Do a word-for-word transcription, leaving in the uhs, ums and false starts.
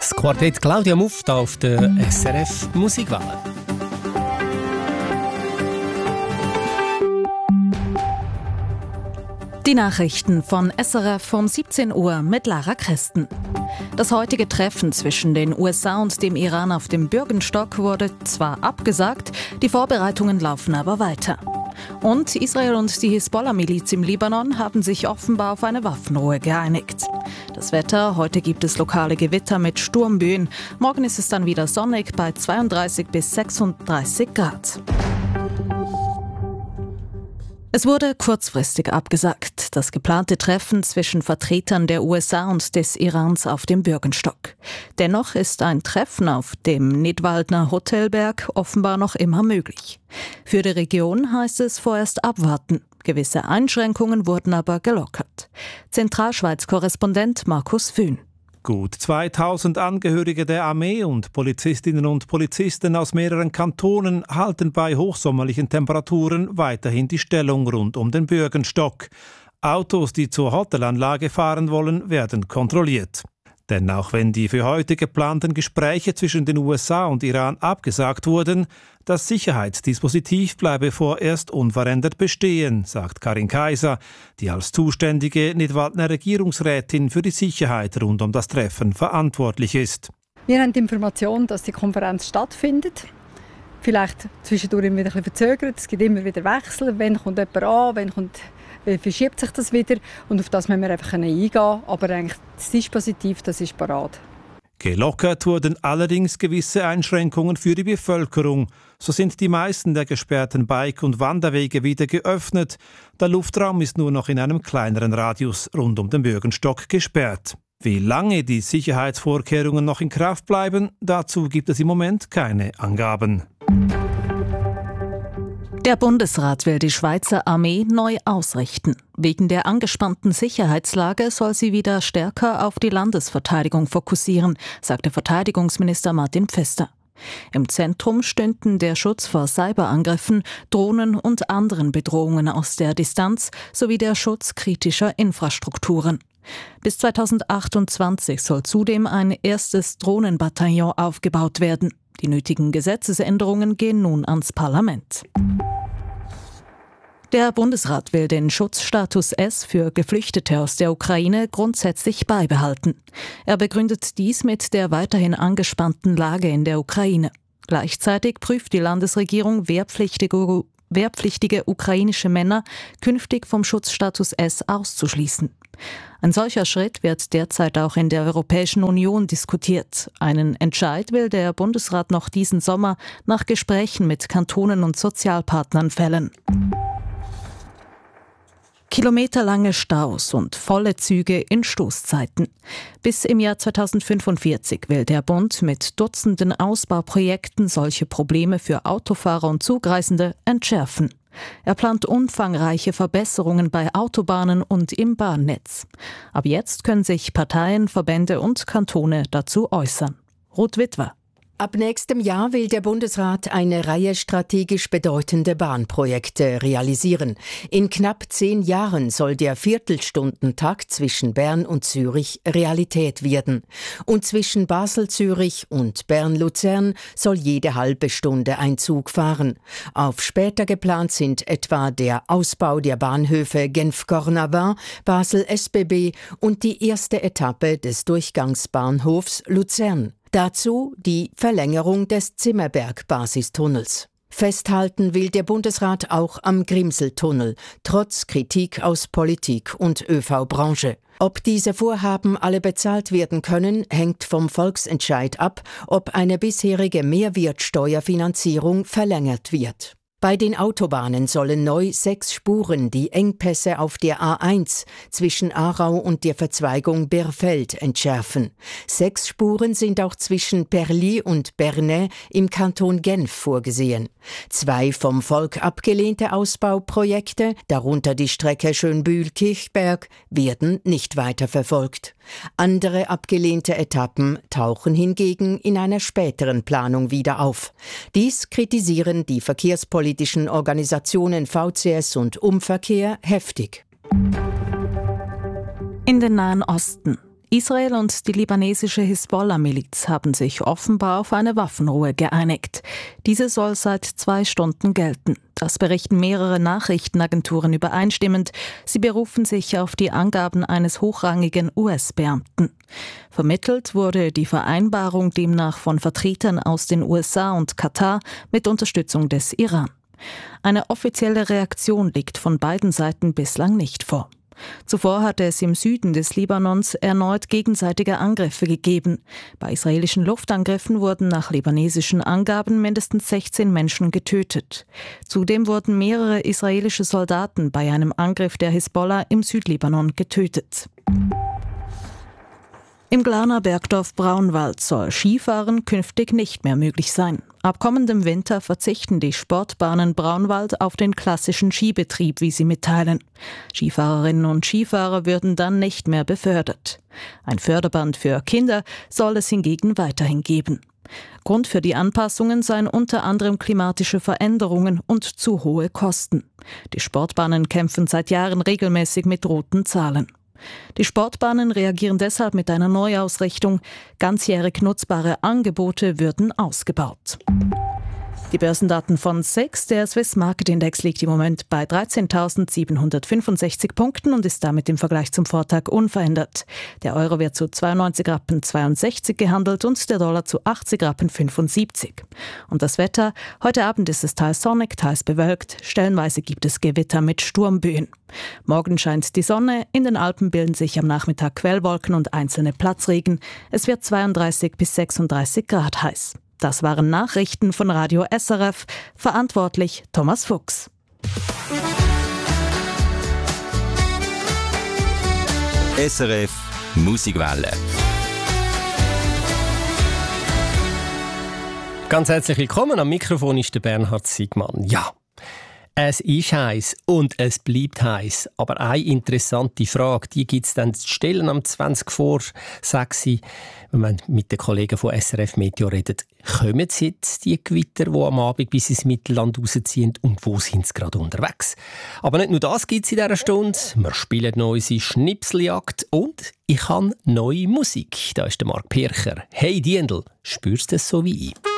Das Quartett Claudia Muff da auf der S R F Musikwelle. Die Nachrichten von S R F um siebzehn Uhr mit Lara Christen. Das heutige Treffen zwischen den U S A und dem Iran auf dem Bürgenstock wurde zwar abgesagt, die Vorbereitungen laufen aber weiter. Und Israel und die Hisbollah-Miliz im Libanon haben sich offenbar auf eine Waffenruhe geeinigt. Das Wetter: heute gibt es lokale Gewitter mit Sturmböen. Morgen ist es dann wieder sonnig bei zweiunddreißig bis sechsunddreißig Grad. Es wurde kurzfristig abgesagt, das geplante Treffen zwischen Vertretern der U S A und des Irans auf dem Bürgenstock. Dennoch ist ein Treffen auf dem Nidwaldner Hotelberg offenbar noch immer möglich. Für die Region heißt es vorerst abwarten. Gewisse Einschränkungen wurden aber gelockert. Zentralschweiz-Korrespondent Markus Fühn. Gut zweitausend Angehörige der Armee und Polizistinnen und Polizisten aus mehreren Kantonen halten bei hochsommerlichen Temperaturen weiterhin die Stellung rund um den Bürgenstock. Autos, die zur Hotelanlage fahren wollen, werden kontrolliert. Denn auch wenn die für heute geplanten Gespräche zwischen den U S A und Iran abgesagt wurden, das Sicherheitsdispositiv bleibe vorerst unverändert bestehen, sagt Karin Kaiser, die als zuständige Nidwaldner Regierungsrätin für die Sicherheit rund um das Treffen verantwortlich ist. Wir haben die Information, dass die Konferenz stattfindet. Vielleicht zwischendurch immer wieder ein bisschen verzögert. Es gibt immer wieder Wechsel. Wann kommt jemand an, wann kommt Wie verschiebt sich das wieder? Und auf das müssen wir einfach eingehen. Aber eigentlich das Dispositiv, das ist parat. Gelockert wurden allerdings gewisse Einschränkungen für die Bevölkerung. So sind die meisten der gesperrten Bike- und Wanderwege wieder geöffnet. Der Luftraum ist nur noch in einem kleineren Radius rund um den Bürgenstock gesperrt. Wie lange die Sicherheitsvorkehrungen noch in Kraft bleiben, dazu gibt es im Moment keine Angaben. Der Bundesrat will die Schweizer Armee neu ausrichten. Wegen der angespannten Sicherheitslage soll sie wieder stärker auf die Landesverteidigung fokussieren, sagte Verteidigungsminister Martin Pfister. Im Zentrum stünden der Schutz vor Cyberangriffen, Drohnen und anderen Bedrohungen aus der Distanz sowie der Schutz kritischer Infrastrukturen. Bis zweitausendachtundzwanzig soll zudem ein erstes Drohnenbataillon aufgebaut werden. Die nötigen Gesetzesänderungen gehen nun ans Parlament. Der Bundesrat will den Schutzstatus S für Geflüchtete aus der Ukraine grundsätzlich beibehalten. Er begründet dies mit der weiterhin angespannten Lage in der Ukraine. Gleichzeitig prüft die Landesregierung, wehrpflichtige, wehrpflichtige ukrainische Männer künftig vom Schutzstatus S auszuschließen. Ein solcher Schritt wird derzeit auch in der Europäischen Union diskutiert. Einen Entscheid will der Bundesrat noch diesen Sommer nach Gesprächen mit Kantonen und Sozialpartnern fällen. Kilometerlange Staus und volle Züge in Stoßzeiten. Bis im Jahr zweitausendfünfundvierzig will der Bund mit Dutzenden Ausbauprojekten solche Probleme für Autofahrer und Zugreisende entschärfen. Er plant umfangreiche Verbesserungen bei Autobahnen und im Bahnnetz. Ab jetzt können sich Parteien, Verbände und Kantone dazu äußern. Ruth Witwer. Ab nächstem Jahr will der Bundesrat eine Reihe strategisch bedeutende Bahnprojekte realisieren. In knapp zehn Jahren soll der Viertelstundentakt zwischen Bern und Zürich Realität werden. Und zwischen Basel-Zürich und Bern-Luzern soll jede halbe Stunde ein Zug fahren. Auf später geplant sind etwa der Ausbau der Bahnhöfe Genf-Cornavin, Basel-S B B und die erste Etappe des Durchgangsbahnhofs Luzern. Dazu die Verlängerung des Zimmerberg-Basistunnels. Festhalten will der Bundesrat auch am Grimseltunnel, trotz Kritik aus Politik und ÖV-Branche. Ob diese Vorhaben alle bezahlt werden können, hängt vom Volksentscheid ab, ob eine bisherige Mehrwertsteuerfinanzierung verlängert wird. Bei den Autobahnen sollen neu sechs Spuren die Engpässe auf der A eins zwischen Aarau und der Verzweigung Birfeld entschärfen. Sechs Spuren sind auch zwischen Perlis und Bernay im Kanton Genf vorgesehen. Zwei vom Volk abgelehnte Ausbauprojekte, darunter die Strecke Schönbühl-Kirchberg, werden nicht weiterverfolgt. Andere abgelehnte Etappen tauchen hingegen in einer späteren Planung wieder auf. Dies kritisieren die verkehrspolitischen Organisationen V C S und Umverkehr heftig. In den Nahen Osten. Israel und die libanesische Hisbollah-Miliz haben sich offenbar auf eine Waffenruhe geeinigt. Diese soll seit zwei Stunden gelten. Das berichten mehrere Nachrichtenagenturen übereinstimmend. Sie berufen sich auf die Angaben eines hochrangigen U S-Beamten. Vermittelt wurde die Vereinbarung demnach von Vertretern aus den U S A und Katar mit Unterstützung des Iran. Eine offizielle Reaktion liegt von beiden Seiten bislang nicht vor. Zuvor hatte es im Süden des Libanons erneut gegenseitige Angriffe gegeben. Bei israelischen Luftangriffen wurden nach libanesischen Angaben mindestens sechzehn Menschen getötet. Zudem wurden mehrere israelische Soldaten bei einem Angriff der Hisbollah im Südlibanon getötet. Im Glarner Bergdorf Braunwald soll Skifahren künftig nicht mehr möglich sein. Ab kommendem Winter verzichten die Sportbahnen Braunwald auf den klassischen Skibetrieb, wie sie mitteilen. Skifahrerinnen und Skifahrer würden dann nicht mehr befördert. Ein Förderband für Kinder soll es hingegen weiterhin geben. Grund für die Anpassungen seien unter anderem klimatische Veränderungen und zu hohe Kosten. Die Sportbahnen kämpfen seit Jahren regelmäßig mit roten Zahlen. Die Sportbahnen reagieren deshalb mit einer Neuausrichtung. Ganzjährig nutzbare Angebote würden ausgebaut. Die Börsendaten von S I X, der Swiss Market Index, liegt im Moment bei dreizehntausendsiebenhundertfünfundsechzig Punkten und ist damit im Vergleich zum Vortag unverändert. Der Euro wird zu zweiundneunzig Rappen zweiundsechzig gehandelt und der Dollar zu achtzig Rappen fünfundsiebzig. Und das Wetter? Heute Abend ist es teils sonnig, teils bewölkt. Stellenweise gibt es Gewitter mit Sturmböen. Morgen scheint die Sonne, in den Alpen bilden sich am Nachmittag Quellwolken und einzelne Platzregen. Es wird zweiunddreißig bis sechsunddreißig Grad heiß. Das waren Nachrichten von Radio S R F. Verantwortlich Thomas Fuchs. S R F Musikwelle. Ganz herzlich willkommen. Am Mikrofon ist der Bernhard Siegmann. Ja, es ist heiß und es bleibt heiß. Aber eine interessante Frage, die gibt es dann zu stellen am zwanzig vor sechs, wenn man mit den Kollegen von S R F Meteo redet. Kommen jetzt die Gewitter, die am Abend bis ins Mittelland rausziehen, und wo sind sie gerade unterwegs? Aber nicht nur das gibt es in dieser Stunde. Wir spielen noch unsere Schnipseljagd und ich habe neue Musik. Da ist der Marc Pircher. Hey Diendl, spürst du es so wie ich?